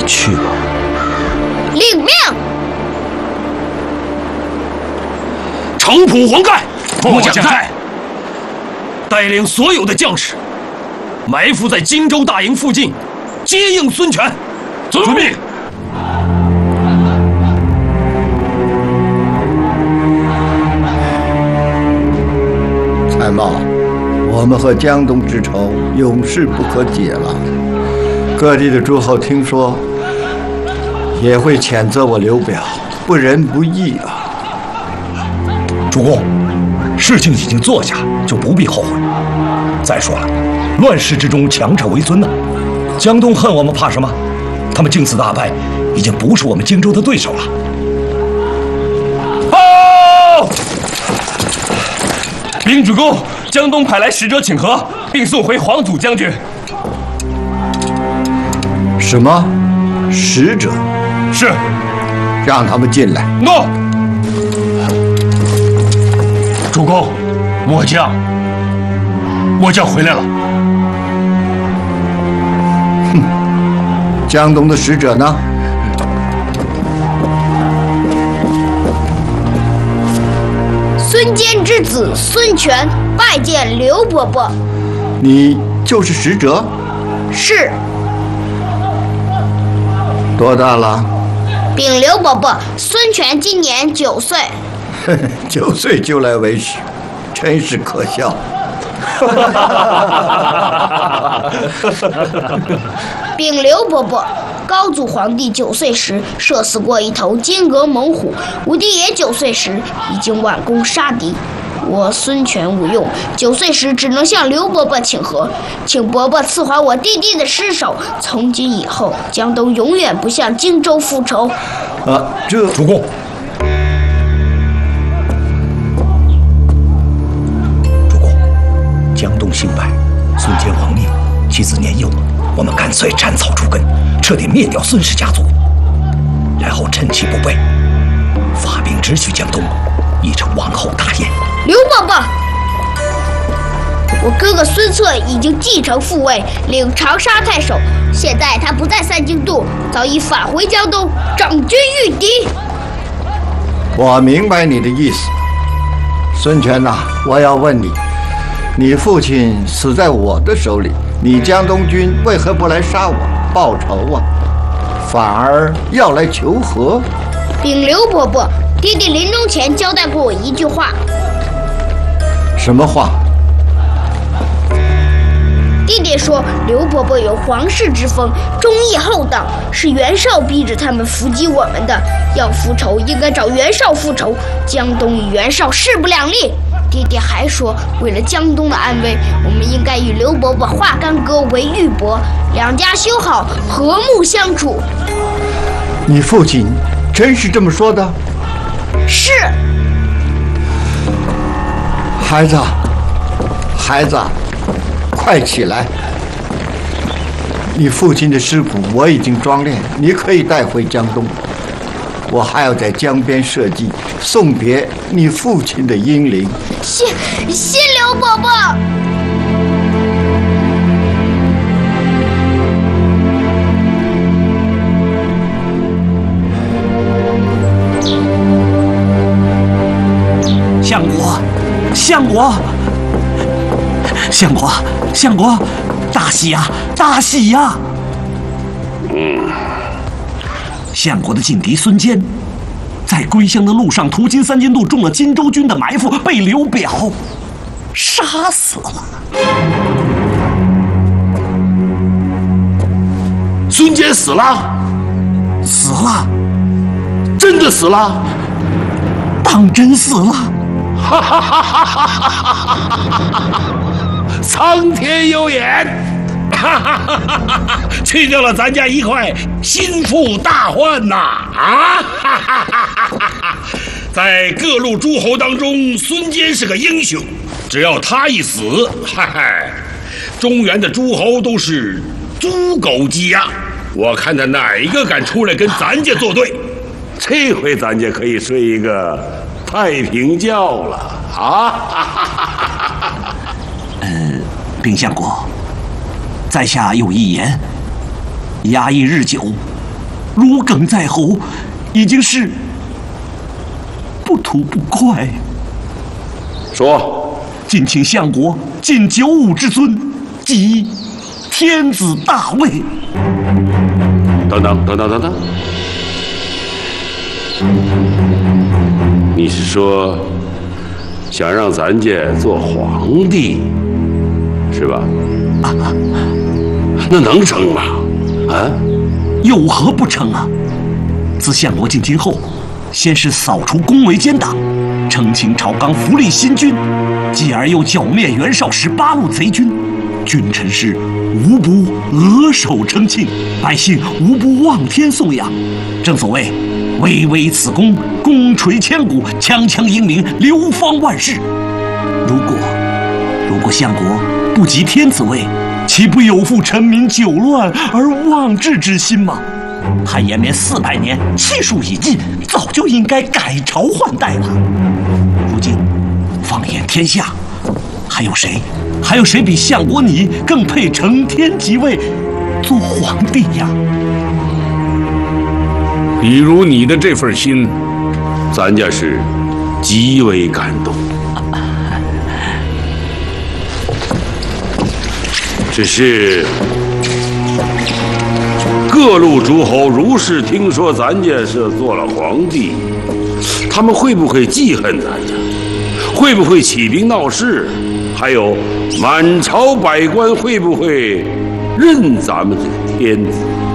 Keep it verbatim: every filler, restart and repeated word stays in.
去吧。 领命。 城濮黄盖，末将在，带领所有的将士，埋伏在荆州大营附近，接应孙权。遵命。 参谋，我们和江东之仇永世不可解了。各地的诸侯听说，也会谴责我刘表不仁不义啊。 主公，事情已经做下，就不必后悔。再说了，乱世之中强者为尊呢。江东恨我们怕什么？他们经此大败，已经不是我们荆州的对手了。 报！禀主公，江东派来使者请和，并送回黄祖将军。 什么？使者？ 是。 让他们进来。 诺。 主公，末将，末将回来了。 哼，江东的使者呢？ 孙坚之子孙权拜见刘伯伯。 你就是使者？ 是。 多大了？ 禀刘伯伯，孙权今年九岁。 九岁就来为使，真是可笑。 禀刘伯伯，高祖皇帝九岁时射死过一头金戈猛虎，武帝爷九岁时已经挽弓杀敌。我孙权无用，九岁时只能向刘伯伯请和，请伯伯赐还我弟弟的尸首。从今以后，江东永远不向荆州复仇。 啊，这主公。江东兴败，孙坚亡命，妻子年幼，我们干脆斩草除根，彻底灭掉孙氏家族，然后趁其不备，发兵直取江东，议成王后大业。 刘伯伯，我哥哥孙策已经继承父位，领长沙太守，现在他不在三京度，早已返回江东，掌军御敌。 我明白你的意思，孙权呐、啊，我要问你。你父亲死在我的手里，你江东军为何不来杀我报仇啊？反而要来求和？ 禀刘伯伯，弟弟临终前交代过我一句话。 什么话？ 弟弟说刘伯伯有皇室之风，忠义厚道，是袁绍逼着他们伏击我们的。要复仇，应该找袁绍复仇，江东与袁绍势不两立。弟弟还说，为了江东的安危，我们应该与刘伯伯化干戈为玉帛，两家修好，和睦相处。 你父亲真是这么说的？ 是。 孩子，孩子，快起来！你父亲的尸骨我已经装殓，你可以带回江东。我还要在江边设计送别你父亲的英灵。 谢谢刘伯伯。 相国，相国，相国，相国，大喜呀、啊，大喜呀、啊！ 嗯。 相国的劲敌孙坚，在归乡的路上途经三津渡，中了荆州军的埋伏，被刘表杀死了。 孙坚死了？ 死了？ 真的死了？ 当真死了？ 哈哈哈哈哈哈！苍天有眼！哈哈哈哈哈！去掉了咱家一块心腹大患呐！啊！哈哈哈哈！在各路诸侯当中，孙坚是个英雄。只要他一死，嗨嗨，中原的诸侯都是猪狗鸡鸭。我看他哪一个敢出来跟咱家作对？这回咱家可以睡一个太平觉了啊！哈哈哈哈！ 呃，兵相国。在下有一言，压抑日久， 如鲠在喉，已经是不吐不快。 说， 敬请相国尽九五之尊，即天子大位。 等等等等等等，你是说想让咱家做皇帝，是吧？啊，那能成吗？啊？ 有何不成啊？自相国进京后，先是扫除宫闱奸党，澄清朝纲，扶立新君，继而又剿灭袁绍十八路贼军，君臣是无不额首称庆，百姓无不望天颂扬。正所谓巍巍此功，功垂千古，锵锵英明，流芳万世。如果如果相国不及天子位，岂不有负臣民久乱而忘志之心吗？汉延绵四百年，气数已尽，早就应该改朝换代了。如今放眼天下，还有谁还有谁比相国你更配承天即位，做皇帝呀？ 比如你的这份心，咱家是极为感动。只是各路诸侯如是听说咱家是做了皇帝，他们会不会记恨咱家？会不会起兵闹事？还有满朝百官会不会认咱们这个天子？